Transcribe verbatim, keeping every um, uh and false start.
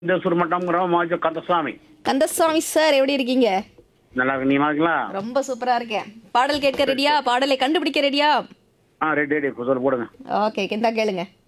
இந்த சுருமட்டம்ங்கிறோம் மாஜோ கந்தசாமி. கந்தசாமி சார் எப்படி இருக்கீங்க? நல்லா இருக்கு. நீ மாதிரிங்களா? ரொம்ப சூப்பரா இருக்கேன். பாடல் கேட்க ரெடியா? பாடலை கண்டுபிடிக்க ரெடியா? ஆ ரெடி ரெடி சொல்லு போடுங்க. ஓகே, கிந்தா கேளுங்க.